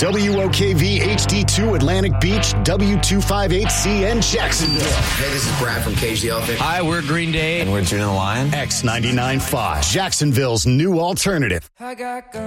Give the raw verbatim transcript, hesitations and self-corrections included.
W O K V H D two Atlantic Beach, W two fifty-eight C N Jacksonville. Hey, this is Brad from Cage the Elephant. Hi, we're Green Day. And we're Juno the Lion. X ninety-nine point five, Jacksonville's new alternative. I got